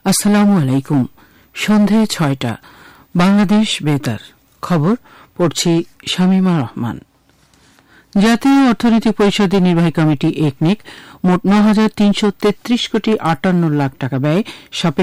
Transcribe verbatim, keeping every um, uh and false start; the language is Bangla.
আসসালামু আলাইকুম। সন্ধে ছয়টা, বাংলাদেশ বেতার খবর পড়ছি শামীমা রহমান। জাতীয় অর্থনৈতিক পরিষদের নির্বাহী কমিটি একনেক মোট ন হাজার তিনশো তেত্রিশ কোটি আটান্ন লাখ টাকা ব্যয় সাপেক্ষে